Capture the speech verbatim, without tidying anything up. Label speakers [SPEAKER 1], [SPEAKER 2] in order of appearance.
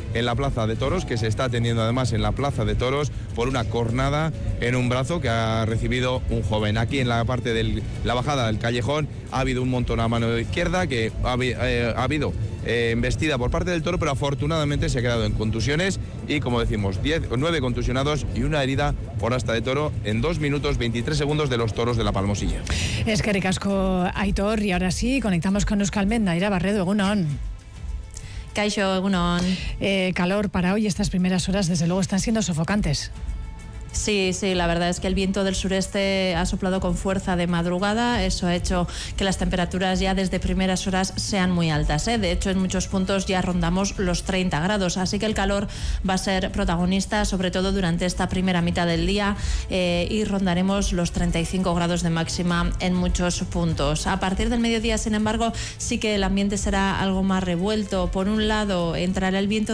[SPEAKER 1] en la Plaza de Toros, que se está atendiendo además en la Plaza de Toros por una cornada en un brazo que ha recibido un joven. Aquí en la parte de la bajada del callejón ha habido un montón a mano izquierda que ha, eh, ha habido eh, embestida por parte del toro, pero afortunadamente se ha quedado en contusiones y, como decimos, diez, nueve contusionados y una herida por asta de toro en dos minutos veintitrés segundos de los toros de la Palmosilla.
[SPEAKER 2] Es que ricasco, Aitor, y ahora sí, conectamos con Euskalmet. Naira Barredo, egunon.
[SPEAKER 3] Kaixo, egunon.
[SPEAKER 2] Eh, calor para hoy, estas primeras horas desde luego están siendo sofocantes.
[SPEAKER 3] Sí, sí, la verdad es que el viento del sureste ha soplado con fuerza de madrugada. Eso ha hecho que las temperaturas ya desde primeras horas sean muy altas, ¿eh? De hecho, en muchos puntos ya rondamos los treinta grados, así que el calor va a ser protagonista, sobre todo durante esta primera mitad del día, eh, y rondaremos los treinta y cinco grados de máxima en muchos puntos. A partir del mediodía, sin embargo, sí que el ambiente será algo más revuelto. Por un lado, entrará el viento